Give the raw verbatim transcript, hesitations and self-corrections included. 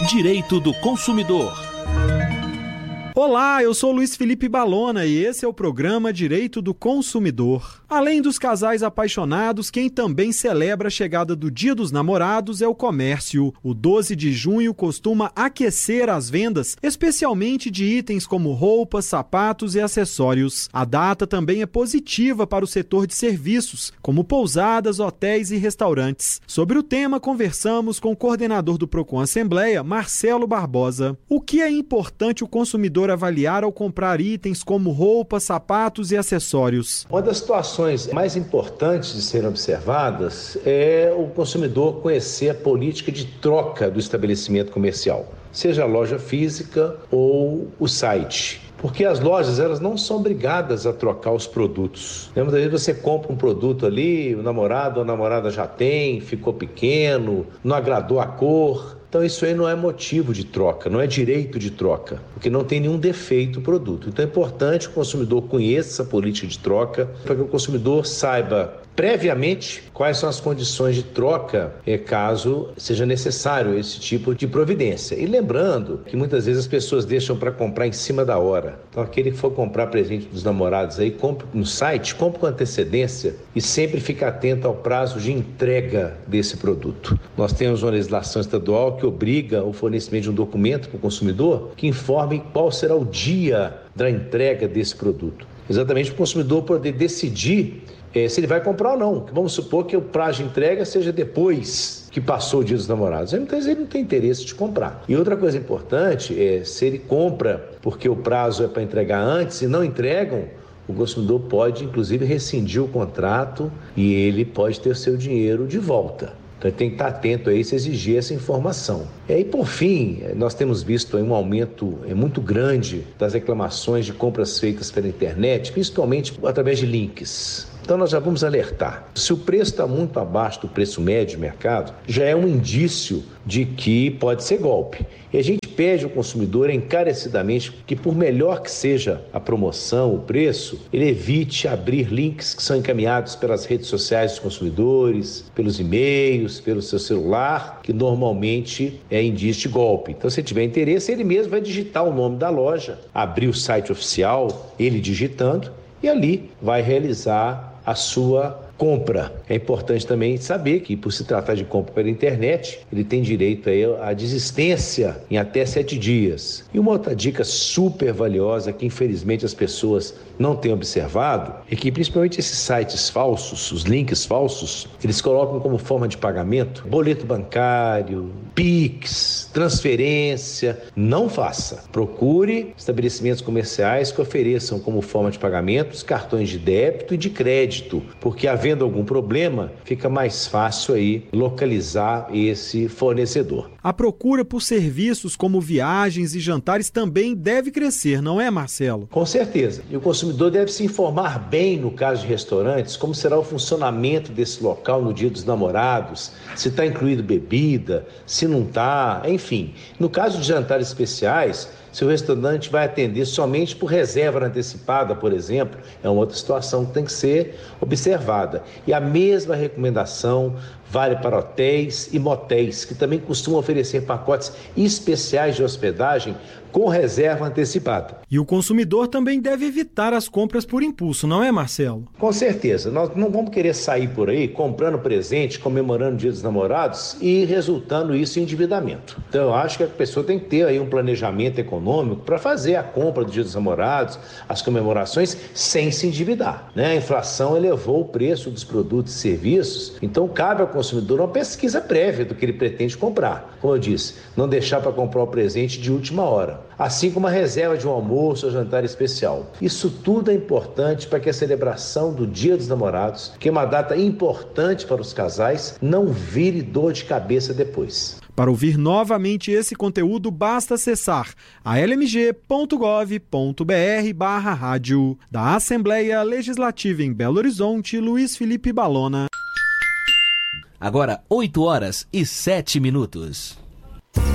Direito do Consumidor. Olá, eu sou Luiz Felipe Balona e esse é o programa Direito do Consumidor. Além dos casais apaixonados, quem também celebra a chegada do Dia dos Namorados é o comércio. O doze de junho costuma aquecer as vendas, especialmente de itens como roupas, sapatos e acessórios. A data também é positiva para o setor de serviços, como pousadas, hotéis e restaurantes. Sobre o tema, conversamos com o coordenador do Procon Assembleia, Marcelo Barbosa. O que é importante o consumidor avaliar ao comprar itens como roupas, sapatos e acessórios? Uma das situações mais importantes de serem observadas é o consumidor conhecer a política de troca do estabelecimento comercial, seja a loja física ou o site. Porque as lojas, elas não são obrigadas a trocar os produtos. Muitas vezes você compra um produto ali, o namorado ou a namorada já tem, ficou pequeno, não agradou a cor. Então isso aí não é motivo de troca, não é direito de troca, porque não tem nenhum defeito o produto. Então é importante que o consumidor conheça essa política de troca, para que o consumidor saiba previamente quais são as condições de troca, caso seja necessário esse tipo de providência. E lembrando que muitas vezes as pessoas deixam para comprar em cima da hora. Então aquele que for comprar presente dos namorados aí, compre no site, compre com antecedência e sempre fique atento ao prazo de entrega desse produto. Nós temos uma legislação estadual que obriga o fornecimento de um documento para o consumidor que informe qual será o dia da entrega desse produto. Exatamente para o consumidor poder decidir É, se ele vai comprar ou não. Vamos supor que o prazo de entrega seja depois que passou o Dia dos Namorados. Muitas vezes ele não tem interesse de comprar. E outra coisa importante é, se ele compra porque o prazo é para entregar antes e não entregam, o consumidor pode, inclusive, rescindir o contrato e ele pode ter o seu dinheiro de volta. Então ele tem que estar atento a isso, exigir essa informação. E aí, por fim, nós temos visto aí um aumento muito grande das reclamações de compras feitas pela internet, principalmente através de links. Então nós já vamos alertar. Se o preço está muito abaixo do preço médio de mercado, já é um indício de que pode ser golpe. E a gente pede ao consumidor encarecidamente que, por melhor que seja a promoção, o preço, ele evite abrir links que são encaminhados pelas redes sociais dos consumidores, pelos e-mails, pelo seu celular, que normalmente é indício de golpe. Então, se tiver interesse, ele mesmo vai digitar o nome da loja, abrir o site oficial, ele digitando, e ali vai realizar a sua compra. É importante também saber que, por se tratar de compra pela internet, ele tem direito aí à desistência em até sete dias. E uma outra dica super valiosa que, infelizmente, as pessoas não têm observado é que, principalmente esses sites falsos, os links falsos, eles colocam como forma de pagamento boleto bancário, Pix, transferência. Não faça. Procure estabelecimentos comerciais que ofereçam como forma de pagamento os cartões de débito e de crédito, porque havendo algum problema, fica mais fácil aí localizar esse fornecedor. A procura por serviços como viagens e jantares também deve crescer, não é, Marcelo? Com certeza. E o consumidor deve se informar bem, no caso de restaurantes, como será o funcionamento desse local no Dia dos Namorados, se está incluído bebida, se não está, enfim. No caso de jantares especiais, se o restaurante vai atender somente por reserva antecipada, por exemplo, é uma outra situação que tem que ser observada. E a mesma recomendação vale para hotéis e motéis, que também costumam oferecer pacotes especiais de hospedagem com reserva antecipada. E o consumidor também deve evitar as compras por impulso, não é, Marcelo? Com certeza. Nós não vamos querer sair por aí comprando presente, comemorando o Dia dos Namorados e resultando isso em endividamento. Então eu acho que a pessoa tem que ter aí um planejamento econômico para fazer a compra do Dia dos Namorados, as comemorações, sem se endividar, né? A inflação elevou o preço dos produtos e serviços, então cabe ao consumidor uma pesquisa prévia do que ele pretende comprar. Como eu disse, não deixar para comprar o presente de última hora. Assim como a reserva de um almoço ou jantar especial. Isso tudo é importante para que a celebração do Dia dos Namorados, que é uma data importante para os casais, não vire dor de cabeça depois. Para ouvir novamente esse conteúdo, basta acessar a l m g ponto gov ponto b r barra rádio. Da Assembleia Legislativa em Belo Horizonte, Luiz Felipe Balona. Agora, oito horas e sete minutos.